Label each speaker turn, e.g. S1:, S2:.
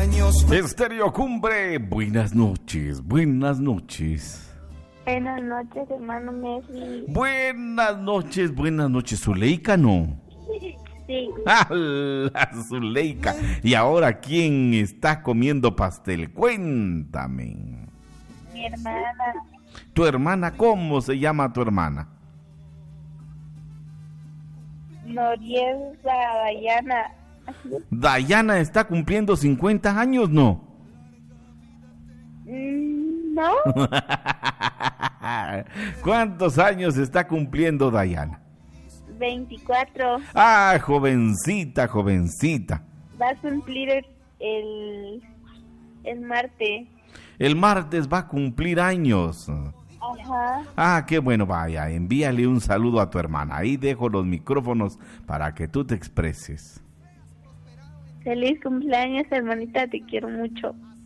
S1: Estéreo Cumbre, buenas noches, buenas noches.
S2: Buenas noches, hermano Messi.
S1: Buenas noches, Zuleika, ¿no?
S2: Sí.
S1: ¡Hala, Zuleika! Y ahora, ¿quién está comiendo pastel? Cuéntame.
S2: Mi hermana.
S1: ¿Tu hermana? ¿Cómo se llama tu hermana?
S2: Noriega Dayana.
S1: Dayana está cumpliendo 50 años, ¿no?
S2: ¿No?
S1: ¿Cuántos años está cumpliendo Dayana?
S2: 24.
S1: Ah, jovencita.
S2: Va a cumplir el martes.
S1: El martes va a cumplir años.
S2: Ajá.
S1: Ah, qué bueno, vaya, envíale un saludo a tu hermana. Ahí dejo los micrófonos para que tú te expreses.
S2: Feliz cumpleaños, hermanita, te quiero mucho.